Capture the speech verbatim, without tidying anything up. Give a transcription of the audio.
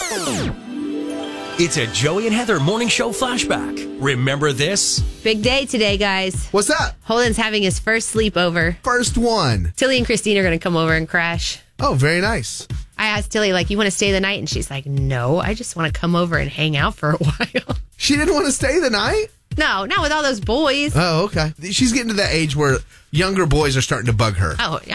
It's a Joey and Heather morning show flashback. Remember this? Big day today, guys. What's that? Holden's having his first sleepover. First one. Tilly and Christine are going to come over and crash. Oh, very nice. I asked Tilly, like, you want to stay the night? And she's like, no, I just want to come over and hang out for a while. She didn't want to stay the night? No, not with all those boys. Oh, okay. She's getting to that age where younger boys are starting to bug her. Oh,